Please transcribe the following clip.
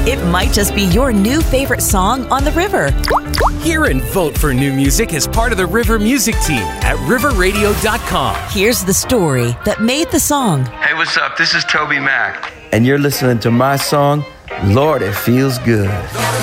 It might just be your new favorite song on the river. Hear and vote for new music as part of the River Music Team at riverradio.com. Here's the story that made the song. Hey, what's up? This is Toby Mac. And you're listening to my song, Lord, It Feels Good.